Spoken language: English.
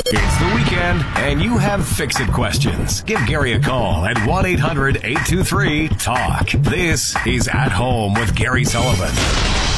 It's the weekend, and you have fix-it questions. Give Gary a call at 1-800-823-TALK. This is At Home with Gary Sullivan.